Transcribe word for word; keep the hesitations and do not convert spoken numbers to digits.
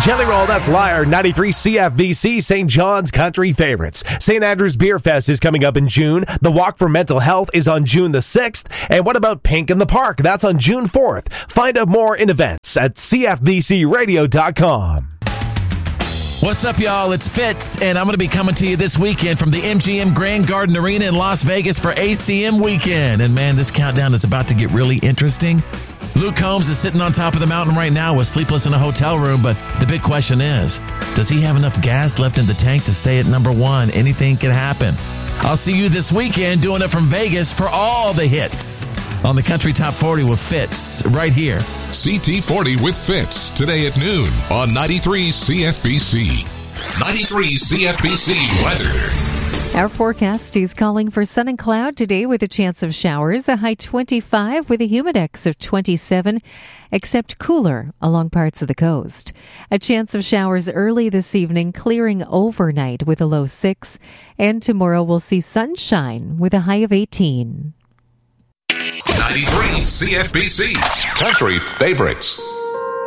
Jelly Roll, that's Liar. ninety-three C F B C, Saint John's Country Favorites. Saint Andrew's Beer Fest is coming up in June. The Walk for Mental Health is on June the sixth. And what about Pink in the Park? That's on June fourth. Find out more in events at c f b c radio dot com. What's up, y'all? It's Fitz, and I'm going to be coming to you this weekend from the M G M Grand Garden Arena in Las Vegas for A C M weekend. And man, this countdown is about to get really interesting. Luke Combs is sitting on top of the mountain right now with Sleepless in a Hotel Room, but the big question is, does he have enough gas left in the tank to stay at number one? Anything can happen. I'll see you this weekend doing it from Vegas for all the hits on the Country Top forty with Fitz right here. C T forty with Fitz today at noon on ninety-three C F B C. ninety-three C F B C weather. Our forecast is calling for sun and cloud today with a chance of showers, a high twenty-five with a humidex of twenty-seven, except cooler along parts of the coast. A chance of showers early this evening, clearing overnight with a low six, and tomorrow we'll see sunshine with a high of eighteen. ninety-three C F B C Country Favorites.